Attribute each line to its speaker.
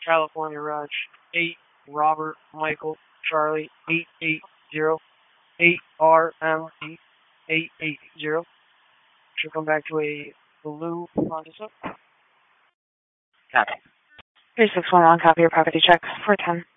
Speaker 1: California Ranch, 8 Robert Michael Charlie 880 8RME 880. Should come back to a blue Honda Civic.
Speaker 2: Copy.
Speaker 3: 361 on copy your property check, 410.